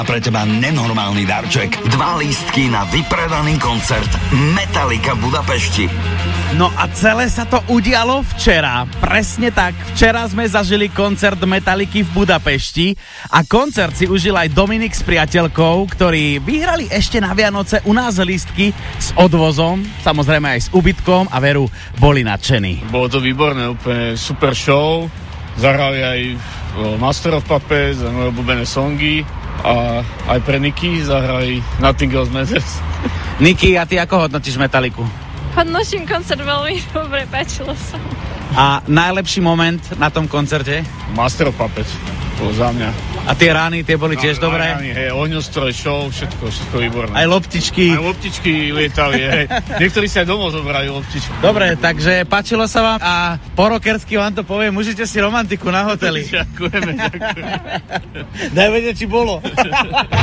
A pre teba nenormálny darček. 2 lístky na vypredaný koncert Metallica v Budapešti. No a celé sa to udialo včera. Presne tak. Včera sme zažili koncert Metalliky v Budapešti a koncert si užil aj Dominik s priateľkou, ktorí vyhrali ešte na Vianoce u nás lístky s odvozom, samozrejme aj s ubytkom a veru boli nadšení. Bolo to výborné, úplne super show. Zahrali aj Master of Puppets a moje obľúbené songy. A aj pre Niky zahrali Nothing Else Matters. Niky, a ty ako hodnotíš Metalliku? Hodnotím koncert veľmi dobre, páčilo sa. A najlepší moment na tom koncerte? Master of Puppets, bolo za mňa. A tie rány, tie boli tiež dobré? Rány, hej, ohňostroj, show, všetko výborné. Aj loptičky. Aj loptičky lietali, hej. Niektorí si aj domov zobrali loptičky. Dobre, takže páčilo sa vám a po rockersky vám to poviem, užite si romantiku na hoteli. Ďakujeme. Daj vedieť, či bolo.